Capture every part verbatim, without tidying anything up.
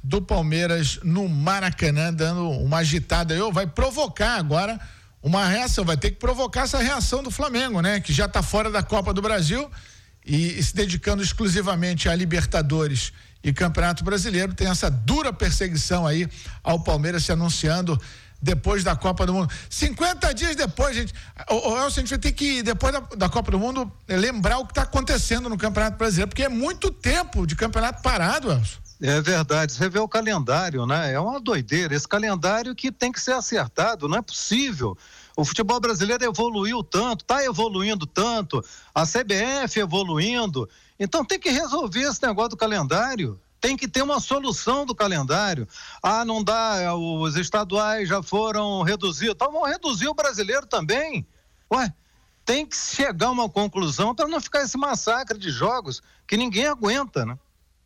do Palmeiras no Maracanã, dando uma agitada aí, vai provocar agora uma reação, vai ter que provocar essa reação do Flamengo, né? Que já está fora da Copa do Brasil e, e se dedicando exclusivamente a Libertadores e Campeonato Brasileiro, tem essa dura perseguição aí ao Palmeiras se anunciando depois da Copa do Mundo. cinquenta dias depois, gente, o, o Elcio, a gente vai ter que, depois da, da Copa do Mundo, lembrar o que está acontecendo no Campeonato Brasileiro, porque é muito tempo de campeonato parado, Elcio. É verdade, você vê o calendário, né? É uma doideira, esse calendário que tem que ser acertado, não é possível. O futebol brasileiro evoluiu tanto, está evoluindo tanto, a C B F evoluindo, então tem que resolver esse negócio do calendário. Tem que ter uma solução do calendário. Ah, não dá, os estaduais já foram reduzidos. Então vão reduzir o brasileiro também. Ué, tem que chegar a uma conclusão para não ficar esse massacre de jogos que ninguém aguenta, né?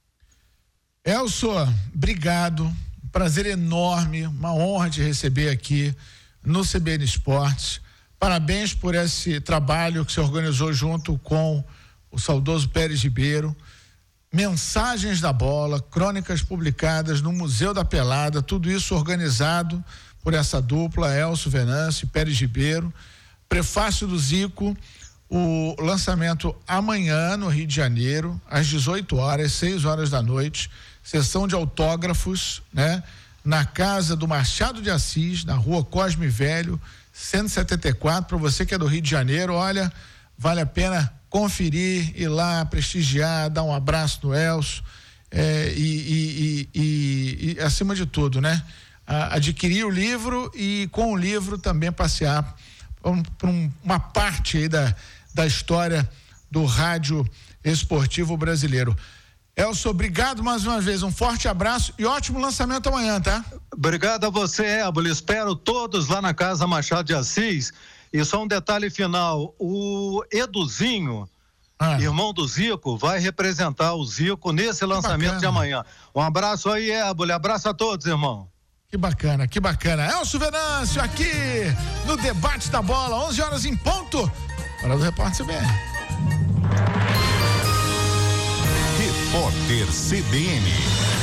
Elcio, obrigado. Um prazer enorme, uma honra te receber aqui no C B N Esportes. Parabéns por esse trabalho que você organizou junto com o saudoso Pérez Ribeiro. Mensagens da Bola, crônicas publicadas no Museu da Pelada, tudo isso organizado por essa dupla, Elcio Venâncio e Pérez Ribeiro. Prefácio do Zico, o lançamento amanhã no Rio de Janeiro, às dezoito horas, seis horas da noite, sessão de autógrafos, né? Na casa do Machado de Assis, na rua Cosme Velho, cento e setenta e quatro, para você que é do Rio de Janeiro, olha, vale a pena conferir, ir lá, prestigiar, dar um abraço no Elcio, é, e, e, e, e, acima de tudo, né? A, adquirir o livro e com o livro também passear por um, uma parte aí da, da história do rádio esportivo brasileiro. Elcio, obrigado mais uma vez, um forte abraço e ótimo lançamento amanhã, tá? Obrigado a você, Ébolo, espero todos lá na casa Machado de Assis. E só um detalhe final, o Eduzinho, ah. irmão do Zico, vai representar o Zico nesse lançamento de amanhã. Um abraço aí, Ébolo, abraço a todos, irmão. Que bacana, que bacana. Elcio Venâncio aqui no Debate da Bola, onze horas em ponto. Hora do Repórter C B N. Repórter C B N.